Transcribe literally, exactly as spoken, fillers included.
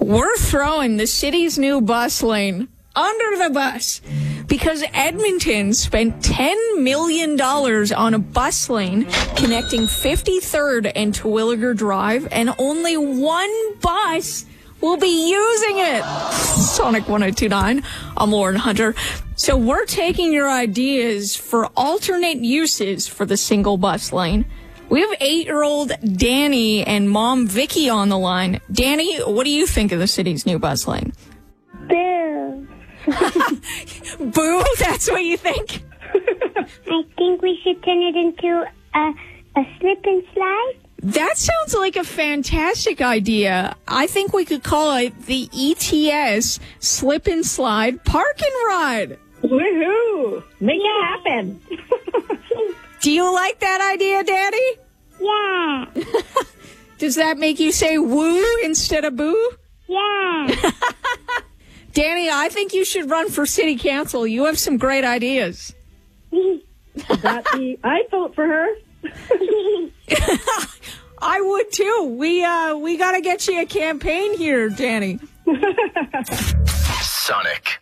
We're throwing the city's new bus lane under the bus because Edmonton spent ten million dollars on a bus lane connecting fifty-third and Terwilliger Drive, and only one bus will be using it. Sonic one oh two point nine, I'm Lauren Hunter. So we're taking your ideas for alternate uses for the single bus lane. We have eight-year-old Danny and mom Vicky on the line. Danny, what do you think of the city's new bus lane? Boo. Boo? That's what you think? I think we should turn it into a, a slip and slide. That sounds like a fantastic idea. I think we could call it the E T S Slip and Slide Park and Ride. Woohoo! Make it happen. Do you like that idea, Daddy? Yeah. Does that make you say woo instead of boo? Yeah. Danny, I think you should run for city council. You have some great ideas. That be, I'd vote for her. I would too. We uh we got to get you a campaign here, Danny. Sonic.